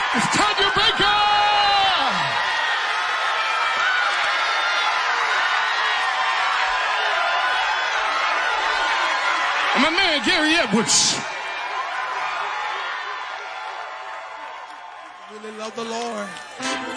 It's Tanya Baker. And my man Gary Edwards. Really love the Lord.